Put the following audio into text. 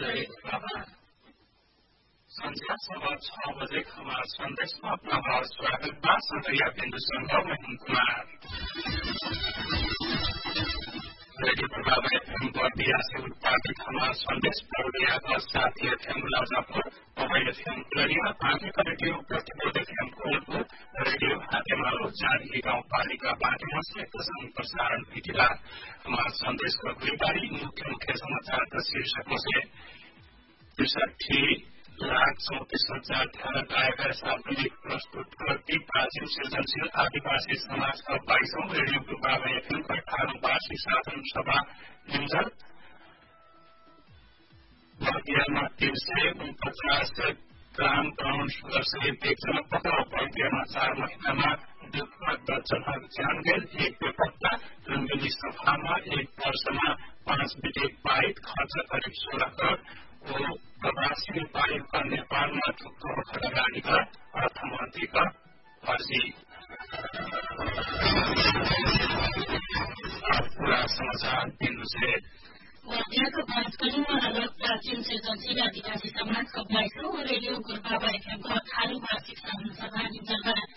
संध्या 6:15 खबर सन्देशमा अपना स्वागत बा सदैया बिन्दु संघ महिम कुमार रेडियो प्रभाव एफएम बर्दिया से उत्पादित हमारा संदेश प्रौढ़िया का साथी एफएम लाजापुर मोबाइल एफएम कुलरिया बाँकी का रेडियो प्रतिबोध एफएम कोलपुर रेडियो हातेमालो जारी गाँव पालिका बाँकीमा से प्रसारण भेटिला हमारा संदेश को गुरुबारी मुख्य समाचार का शीर्षकों से 63,34,000 धारावाहिक साप्ताहिक प्रस्तुत करती प्राचीन सृजनशील आदिवासी समाज का 22वां रेडियो प्रभाव एफएम का 18वां वार्षिक साधन सभा निम्जल बर्दियामा 349 ग्राम ब्राउन शुगर सहित एकजना पक्राउ बर्दियामा 4 महीनामा दुःखमा 10 जना ज्यान गए एक बेपत्ता लुम्बिनी सभामा 1 वर्षमा 5 विधेयक पारित खर्च करिब 16 करोड़ प्रवासी नेपालीका नेपालमा थुप्रो खडगाडीका अर्थमन्त्रीका अर्जी पूरा समाचार बिन्दु से बर्दियाको बाँसकलीमा आज प्राचीन सृजनशील आदिवासी समाजको 22औं रेडियो गुरुबाबा एफएमको 18औं वार्षिक साधन सभा निम्जलमा